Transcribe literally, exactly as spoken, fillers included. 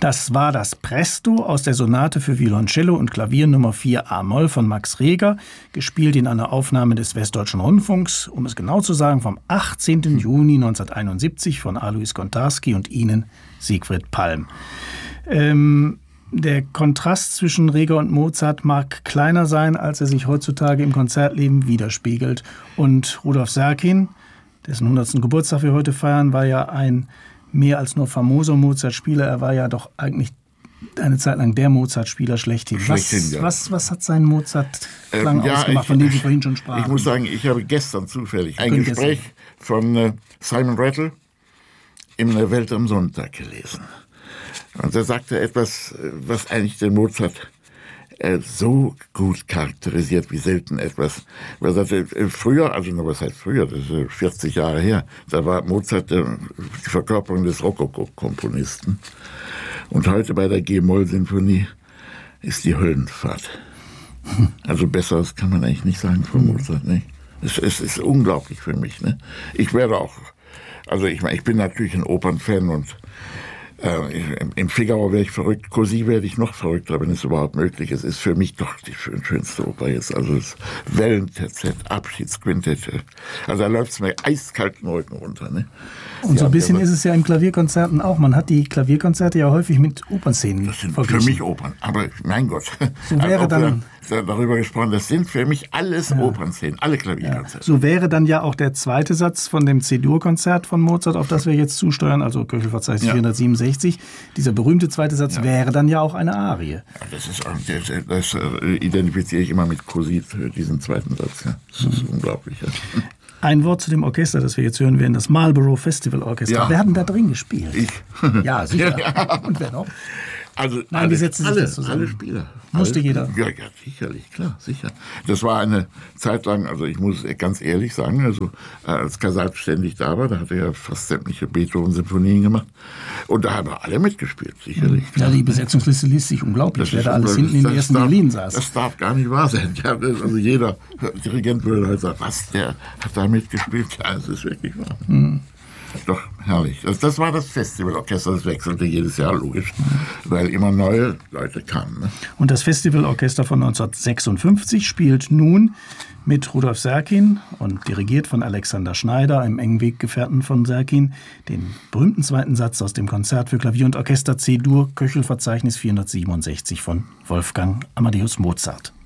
Das war das Presto aus der Sonate für Violoncello und Klavier Nummer vier a-Moll von Max Reger, gespielt in einer Aufnahme des Westdeutschen Rundfunks, um es genau zu sagen, vom achtzehnten Juni neunzehnhunderteinundsiebzig von Alois Kontarski und Ihnen, Siegfried Palm. Ähm, der Kontrast zwischen Reger und Mozart mag kleiner sein, als er sich heutzutage im Konzertleben widerspiegelt. Und Rudolf Serkin, dessen hundertsten Geburtstag wir heute feiern, war ja ein mehr als nur famoser Mozart-Spieler. Er war ja doch eigentlich eine Zeit lang der Mozart-Spieler schlechthin. schlechthin was, ja. was, was hat sein Mozart-Klang ähm, ja, ausgemacht, ich, von dem Sie vorhin schon sprachen? Ich muss sagen, ich habe gestern zufällig ein Können Gespräch gestern. von äh, Simon Rattle in der Welt am Sonntag gelesen. Und er sagte etwas, was eigentlich den Mozart äh, so gut charakterisiert wie selten etwas. Er sagte, äh, früher, also nur was heißt früher, das ist äh, vierzig Jahre her, da war Mozart äh, die Verkörperung des Rokoko-Komponisten. Und heute bei der G-Moll-Sinfonie ist die Höllenfahrt. Also besseres kann man eigentlich nicht sagen von Mozart. Ne? Es, es ist unglaublich für mich. Ne? Ich werde auch, also ich, ich bin natürlich ein Opernfan und Äh, im Figaro wäre ich verrückt, Cosi werde ich noch verrückter, wenn es überhaupt möglich ist. Es ist für mich doch die schönste Oper jetzt. Also das Wellenterzett, Abschiedsquintett. Also da läuft es mir eiskalt den Rücken runter. Ne? Und so ein bisschen ist es ja in Klavierkonzerten auch. Man hat die Klavierkonzerte ja häufig mit Opernszenen Das sind verglichen. für mich Opern. Aber mein Gott, So wäre dann, wir darüber gesprochen, das sind für mich alles ja. Opernszenen, alle Klavierkonzerte. Ja. So wäre dann ja auch der zweite Satz von dem C-Dur-Konzert von Mozart, auf das wir jetzt zusteuern, also Köchelverzeichnis ja. vierhundertsiebenundsechzig. Dieser berühmte zweite Satz ja. wäre dann ja auch eine Arie. Ja, das, ist, das, das identifiziere ich immer mit Cosi, diesen zweiten Satz. Ja. Das ist mhm. unglaublich. Ja. Ein Wort zu dem Orchester, das wir jetzt hören werden, das Marlborough Festival Orchester. Ja. Wer hat denn da drin gespielt? Ich. Ja, sicher. Ja. Und wer noch? Also Nein, alle, wie setzen sich alle, das zusammen? Alle Spieler. Musste alle jeder? Spieler. Ja, ja, sicherlich, klar, sicher. Das war eine Zeit lang, also ich muss ganz ehrlich sagen, also als Casal ständig da war, da hat er ja fast sämtliche Beethoven-Symphonien gemacht. Und da haben wir alle mitgespielt, sicherlich. Ja, die Besetzungsliste liest sich unglaublich, das wer da alles hinten in den ersten darf, Violinen saß. Das darf gar nicht wahr sein. Ja, also jeder Dirigent würde halt sagen, was, der hat da mitgespielt? Ja, das ist wirklich wahr. Mhm. Doch, herrlich. Das, das war das Festivalorchester, das wechselte jedes Jahr, logisch, weil immer neue Leute kamen. Ne? Und das Festivalorchester von neunzehnhundertsechsundfünfzig spielt nun mit Rudolf Serkin und dirigiert von Alexander Schneider, einem engen Weggefährten von Serkin, den berühmten zweiten Satz aus dem Konzert für Klavier und Orchester C-Dur, Köchelverzeichnis vierhundertsiebenundsechzig von Wolfgang Amadeus Mozart.